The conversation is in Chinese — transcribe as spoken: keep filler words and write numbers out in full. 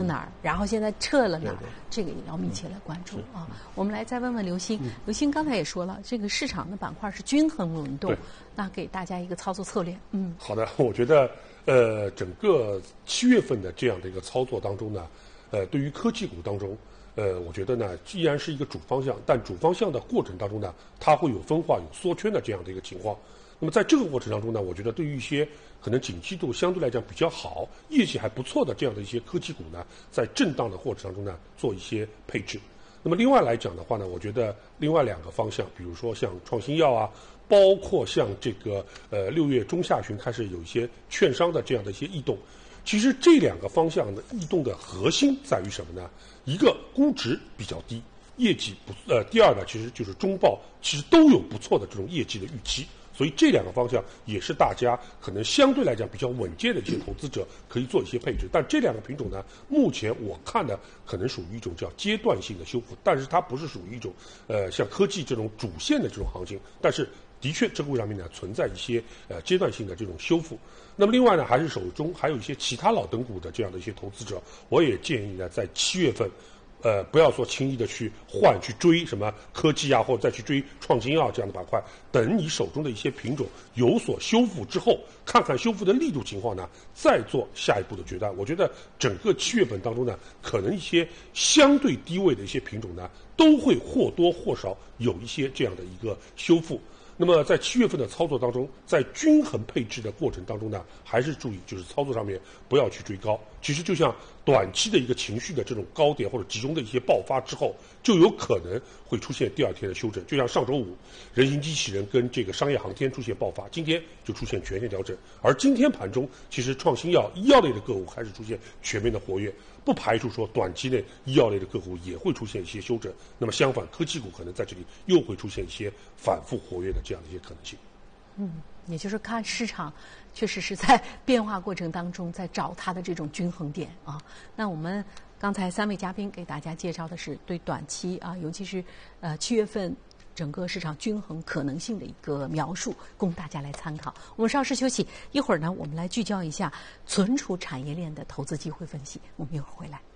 哪儿，然后现在撤了哪儿，这个也要密切来关注啊。我们来再问问刘星，刘星刚才也说了，这个市场的板块是均衡轮动，那给大家一个操作策略。嗯， 好的，我觉得呃，整个七月份的这样的一个操作当中呢，呃，对于科技股当中。呃，我觉得呢，既然是一个主方向，但主方向的过程当中呢，它会有分化、有缩圈的这样的一个情况。那么在这个过程当中呢，我觉得对于一些可能景气度相对来讲比较好、业绩还不错的这样的一些科技股呢，在震荡的过程当中呢，做一些配置。那么另外来讲的话呢，我觉得另外两个方向，比如说像创新药啊，包括像这个呃六月中下旬开始有一些券商的这样的一些异动。其实这两个方向的异动的核心在于什么呢？一个估值比较低，业绩不呃，第二呢，其实就是中报其实都有不错的这种业绩的预期，所以这两个方向也是大家可能相对来讲比较稳健的一些投资者可以做一些配置。但这两个品种呢，目前我看的可能属于一种叫阶段性的修复，但是它不是属于一种呃像科技这种主线的这种行情，但是的确这个上面呢存在一些呃阶段性的这种修复。那么另外呢，还是手中还有一些其他老等股的这样的一些投资者，我也建议呢，在七月份，呃，不要说轻易的去换去追什么科技啊，或者再去追创新药这样的板块。等你手中的一些品种有所修复之后，看看修复的力度情况呢，再做下一步的决断。我觉得整个七月份当中呢，可能一些相对低位的一些品种呢，都会或多或少有一些这样的一个修复。那么在七月份的操作当中，在均衡配置的过程当中呢，还是注意就是操作上面不要去追高。其实就像短期的一个情绪的这种高点或者集中的一些爆发之后，就有可能会出现第二天的修正。就像上周五，人形机器人跟这个商业航天出现爆发，今天就出现全线调整。而今天盘中，其实创新药、医药类的个股开始出现全面的活跃。不排除说短期内医药类的个股也会出现一些修正，那么相反，科技股可能在这里又会出现一些反复活跃的这样的一些可能性。 嗯，也就是看市场确实是在变化过程当中在找它的这种均衡点啊。那我们刚才三位嘉宾给大家介绍的是对短期啊，尤其是呃七月份整个市场均衡可能性的一个描述，供大家来参考。我们稍事休息，一会儿呢，我们来聚焦一下存储产业链的投资机会分析。我们一会儿回来。